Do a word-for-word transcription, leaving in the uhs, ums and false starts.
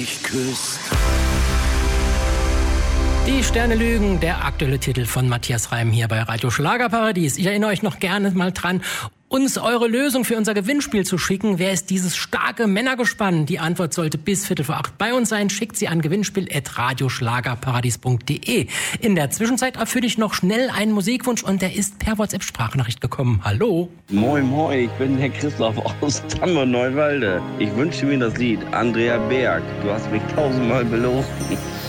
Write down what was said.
mich küsst. Die Sterne lügen, der aktuelle Titel von Matthias Reim hier bei Radio Schlagerparadies. Ich erinnere euch noch gerne mal dran, uns eure Lösung für unser Gewinnspiel zu schicken. Wer ist dieses starke Männergespann? Die Antwort sollte bis Viertel vor acht bei uns sein. Schickt sie an gewinnspiel at radioschlagerparadies punkt de. In der Zwischenzeit erfülle ich noch schnell einen Musikwunsch und der ist per WhatsApp-Sprachnachricht gekommen. Hallo. Moin, moin, ich bin Herr Christoph aus Tammer-Neuwalde. Ich wünsche mir das Lied Andrea Berg. Du hast mich tausendmal belogen.